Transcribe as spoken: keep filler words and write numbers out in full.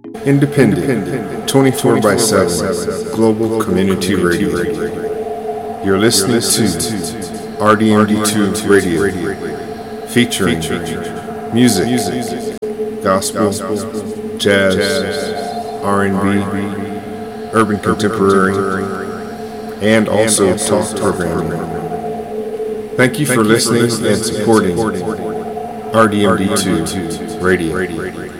Independent, twenty-four by seven, Global Community Radio. You're listening to R D M D two Radio, featuring music, gospel, jazz, R and B, urban contemporary, and also talk programming. Thank you for listening and supporting R D M D two Radio.